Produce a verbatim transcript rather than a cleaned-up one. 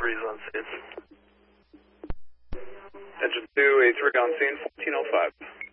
three is on scene. Engine two, A three on scene, fourteen oh five.